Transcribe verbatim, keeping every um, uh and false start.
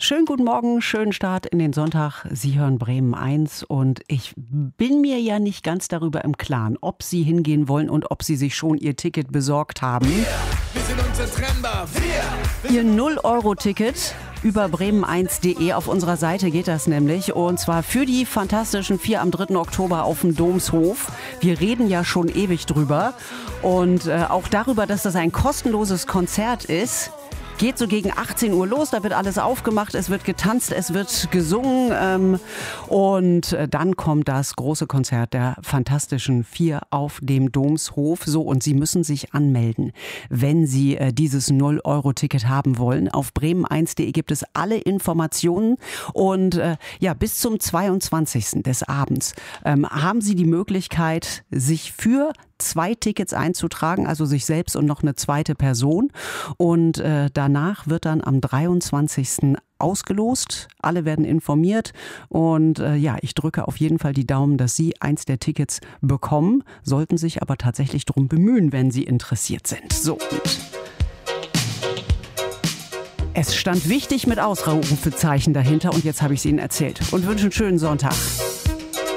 Schönen guten Morgen, schönen Start in den Sonntag. Sie hören Bremen eins und ich bin mir ja nicht ganz darüber im Klaren, ob Sie hingehen wollen und ob Sie sich schon Ihr Ticket besorgt haben. Wir, wir sind unzertrennbar. Wir, wir Ihr null Euro Ticket über bremen eins punkt de, auf unserer Seite geht das nämlich, und zwar für die Fantastischen Vier am dritten Oktober auf dem Domshof. Wir reden ja schon ewig drüber und äh, auch darüber, dass das ein kostenloses Konzert ist. Geht so gegen achtzehn Uhr los, da wird alles aufgemacht, es wird getanzt, es wird gesungen ähm, und äh, dann kommt das große Konzert der Fantastischen Vier auf dem Domshof. So, und Sie müssen sich anmelden, wenn Sie äh, dieses null Euro Ticket haben wollen. Auf bremen eins punkt de gibt es alle Informationen und äh, ja, bis zum zweiundzwanzigsten des Abends ähm, haben Sie die Möglichkeit, sich für zwei Tickets einzutragen, also sich selbst und noch eine zweite Person. Und äh, danach wird dann am dreiundzwanzigsten ausgelost. Alle werden informiert und äh, ja, ich drücke auf jeden Fall die Daumen, dass Sie eins der Tickets bekommen, sollten sich aber tatsächlich darum bemühen, wenn Sie interessiert sind. So. Es stand wichtig mit Ausrufezeichen dahinter und jetzt habe ich es Ihnen erzählt und wünsche einen schönen Sonntag.